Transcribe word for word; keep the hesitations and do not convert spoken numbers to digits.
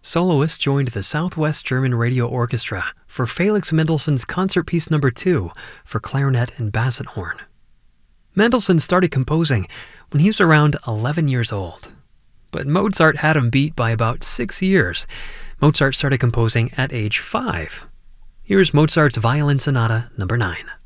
soloist joined the Southwest German Radio Orchestra for Felix Mendelssohn's Concert Piece Number two for clarinet and basset horn. Mendelssohn started composing when he was around eleven years old, but Mozart had him beat by about six years. Mozart started composing at age five. Here's Mozart's Violin Sonata Number nine.